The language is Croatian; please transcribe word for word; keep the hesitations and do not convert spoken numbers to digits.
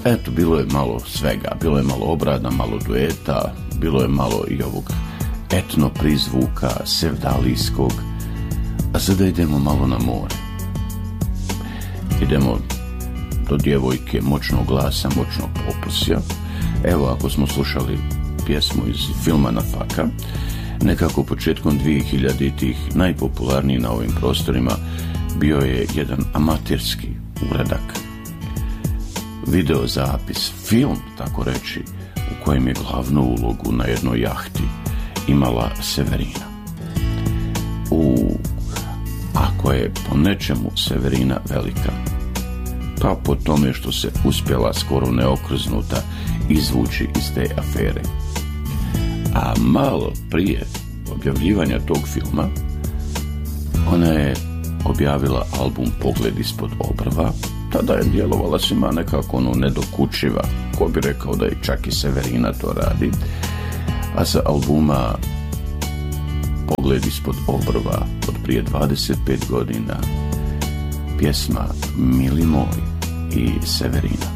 Eto, bilo je malo svega, bilo je malo obrada, malo dueta, bilo je malo i ovog etno prizvuka, sevdalijskog, a sada idemo malo na more. Idemo do djevojke moćnog glasa, moćnog opusja. Evo, ako smo slušali pjesmu iz filma Nafaka, nekako početkom dvije hiljaditih najpopularniji na ovim prostorima bio je jedan amaterski uradak, video zapis, film, tako reći, u kojem je glavnu ulogu na jednoj jahti imala Severina. U, ako je po nečemu Severina velika, pa po tome što se uspjela skoro neokrznuta izvući iz te afere. A malo prije objavljivanja tog filma ona je objavila album Pogled ispod obrva. Tada je djelovala svima nekako ono nedokučiva, ko bi rekao da i čak i Severina to radi. A sa albuma Pogled ispod obrva od prije dvadeset pet godina pjesma Mili moj i Severina.